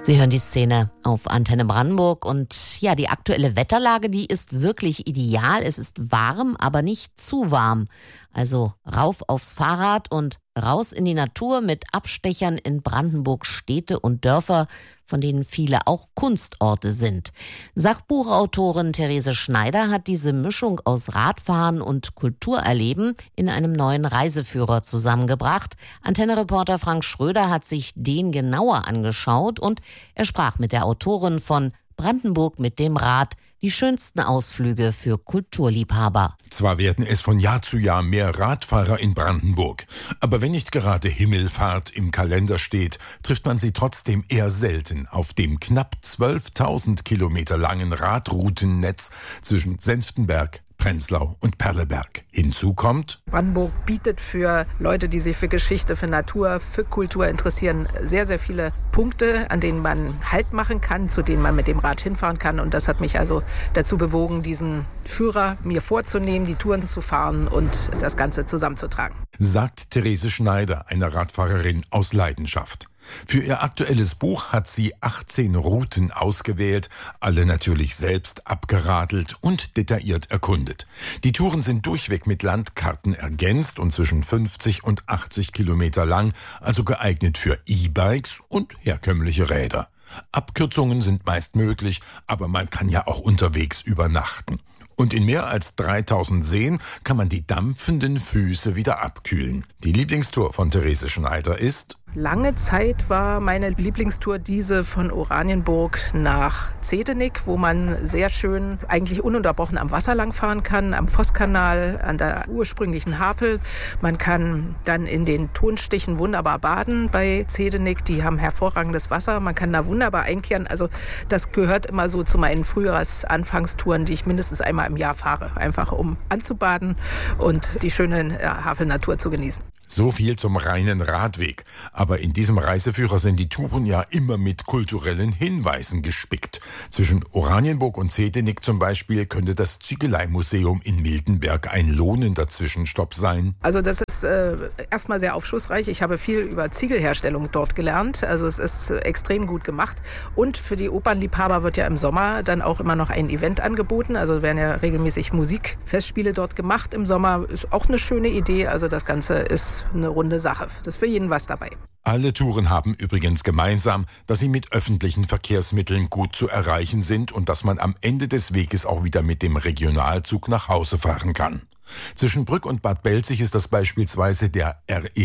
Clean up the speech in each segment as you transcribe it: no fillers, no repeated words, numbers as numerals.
Sie hören die Szene auf Antenne Brandenburg und ja, die aktuelle Wetterlage, die ist wirklich ideal. Es ist warm, aber nicht zu warm. Also rauf aufs Fahrrad und raus in die Natur mit Abstechern in Brandenburg Städte und Dörfer, von denen viele auch Kunstorte sind. Sachbuchautorin Therese Schneider hat diese Mischung aus Radfahren und Kulturerleben in einem neuen Reiseführer zusammengebracht. Antenne-Reporter Frank Schröder hat sich den genauer angeschaut und er sprach mit der Autorin von Brandenburg mit dem Rad, die schönsten Ausflüge für Kulturliebhaber. Zwar werden es von Jahr zu Jahr mehr Radfahrer in Brandenburg, aber wenn nicht gerade Himmelfahrt im Kalender steht, trifft man sie trotzdem eher selten auf dem knapp 12.000 Kilometer langen Radroutennetz zwischen Senftenberg, Prenzlau und Perleberg. Hinzu kommt: Brandenburg bietet für Leute, die sich für Geschichte, für Natur, für Kultur interessieren, sehr, sehr viele Punkte, an denen man Halt machen kann, zu denen man mit dem Rad hinfahren kann. Und das hat mich also dazu bewogen, diesen Führer mir vorzunehmen, die Touren zu fahren und das Ganze zusammenzutragen. Sagt Therese Schneider, eine Radfahrerin aus Leidenschaft. Für ihr aktuelles Buch hat sie 18 Routen ausgewählt, alle natürlich selbst abgeradelt und detailliert erkundet. Die Touren sind durchweg mit Landkarten ergänzt und zwischen 50 und 80 Kilometer lang, also geeignet für E-Bikes und herkömmliche Räder. Abkürzungen sind meist möglich, aber man kann ja auch unterwegs übernachten. Und in mehr als 3000 Seen kann man die dampfenden Füße wieder abkühlen. Die Lieblingstour von Therese Schneider ist: Lange Zeit war meine Lieblingstour diese von Oranienburg nach Zehdenick, wo man sehr schön, eigentlich ununterbrochen am Wasser langfahren kann, am Vosskanal, an der ursprünglichen Havel. Man kann dann in den Tonstichen wunderbar baden bei Zehdenick. Die haben hervorragendes Wasser. Man kann da wunderbar einkehren. Also das gehört immer so zu meinen Frühjahrs-Anfangstouren, die ich mindestens einmal im Jahr fahre. Einfach um anzubaden und die schöne Havelnatur zu genießen. So viel zum reinen Radweg. Aber in diesem Reiseführer sind die Touren ja immer mit kulturellen Hinweisen gespickt. Zwischen Oranienburg und Zehdenick zum Beispiel könnte das Ziegeleimuseum in Miltenberg ein lohnender Zwischenstopp sein. Also das ist erstmal sehr aufschlussreich. Ich habe viel über Ziegelherstellung dort gelernt. Also es ist extrem gut gemacht. Und für die Opernliebhaber wird ja im Sommer dann auch immer noch ein Event angeboten. Also werden ja regelmäßig Musikfestspiele dort gemacht im Sommer. Ist auch eine schöne Idee. Also das Ganze ist eine runde Sache. Das ist für jeden was dabei. Alle Touren haben übrigens gemeinsam, dass sie mit öffentlichen Verkehrsmitteln gut zu erreichen sind und dass man am Ende des Weges auch wieder mit dem Regionalzug nach Hause fahren kann. Zwischen Brück und Bad Belzig ist das beispielsweise der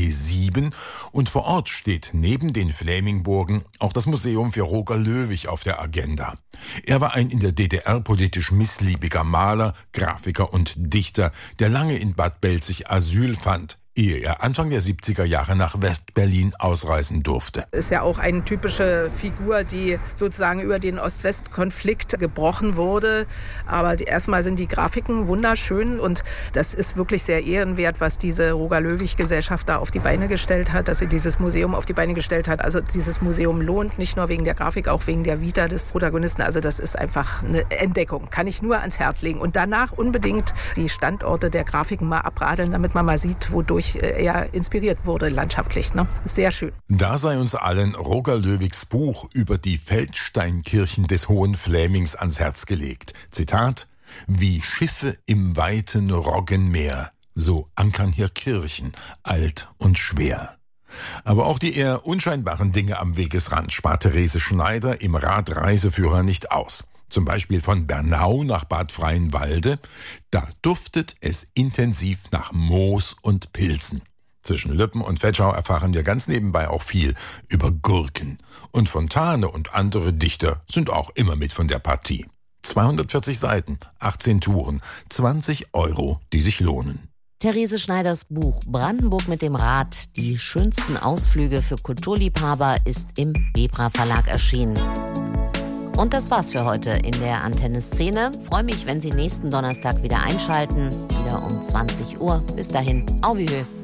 RE7 und vor Ort steht neben den Flämingburgen auch das Museum für Roger Löwich auf der Agenda. Er war ein in der DDR politisch missliebiger Maler, Grafiker und Dichter, der lange in Bad Belzig Asyl fand, ehe er Anfang der 70er Jahre nach West-Berlin ausreisen durfte. Ist ja auch eine typische Figur, die sozusagen über den Ost-West-Konflikt gebrochen wurde. Aber erstmal sind die Grafiken wunderschön und das ist wirklich sehr ehrenwert, was diese Roger-Löwich-Gesellschaft da auf die Beine gestellt hat, dass sie dieses Museum auf die Beine gestellt hat. Also dieses Museum lohnt nicht nur wegen der Grafik, auch wegen der Vita des Protagonisten. Also das ist einfach eine Entdeckung, kann ich nur ans Herz legen. Und danach unbedingt die Standorte der Grafiken mal abradeln, damit man mal sieht, wodurch er inspiriert wurde landschaftlich. Ne? Sehr schön. Da sei uns allen Roger Löwichs Buch über die Feldsteinkirchen des Hohen Flämings ans Herz gelegt. Zitat: Wie Schiffe im weiten Roggenmeer, so ankern hier Kirchen, alt und schwer. Aber auch die eher unscheinbaren Dinge am Wegesrand spart Therese Schneider im Radreiseführer nicht aus. Zum Beispiel von Bernau nach Bad Freienwalde. Da duftet es intensiv nach Moos und Pilzen. Zwischen Lübben und Vetschau erfahren wir ganz nebenbei auch viel über Gurken. Und Fontane und andere Dichter sind auch immer mit von der Partie. 240 Seiten, 18 Touren, 20 €, die sich lohnen. Therese Schneiders Buch Brandenburg mit dem Rad, die schönsten Ausflüge für Kulturliebhaber ist im Bebra Verlag erschienen. Und das war's für heute in der Antenne-Szene. Freue mich, wenn Sie nächsten Donnerstag wieder einschalten, wieder um 20 Uhr. Bis dahin, au wie hö.